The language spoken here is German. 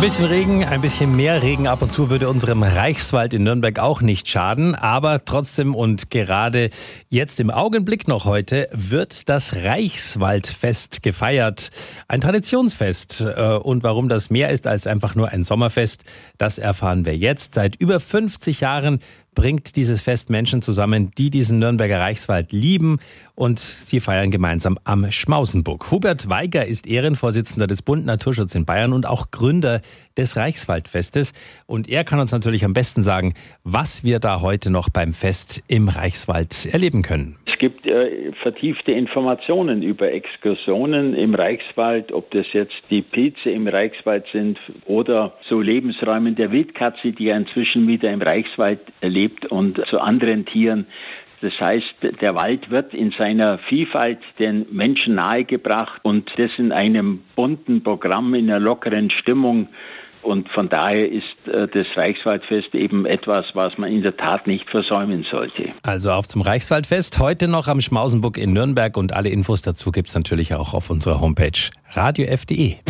bisschen Regen, ein bisschen mehr Regen ab und zu würde unserem Reichswald in Nürnberg auch nicht schaden. Aber trotzdem und gerade jetzt im Augenblick noch heute wird das Reichswaldfest gefeiert. Ein Traditionsfest. Und warum das mehr ist als einfach nur ein Sommerfest, das erfahren wir jetzt. Seit über 50 Jahren bringt dieses Fest Menschen zusammen, die diesen Nürnberger Reichswald lieben, und sie feiern gemeinsam am Schmausenburg. Hubert Weiger ist Ehrenvorsitzender des Bund Naturschutz in Bayern und auch Gründer des Reichswaldfestes. Und er kann uns natürlich am besten sagen, was wir da heute noch beim Fest im Reichswald erleben können. Es gibt vertiefte Informationen über Exkursionen im Reichswald, ob das jetzt die Pilze im Reichswald sind oder so Lebensräume der Wildkatze, die ja inzwischen wieder im Reichswald lebt, und zu anderen Tieren. Das heißt, der Wald wird in seiner Vielfalt den Menschen nahegebracht, und das in einem bunten Programm, in einer lockeren Stimmung. Und von daher ist das Reichswaldfest eben etwas, was man in der Tat nicht versäumen sollte. Also auf zum Reichswaldfest, heute noch am Schmausenburg in Nürnberg, und alle Infos dazu gibt's natürlich auch auf unserer Homepage radiof.de.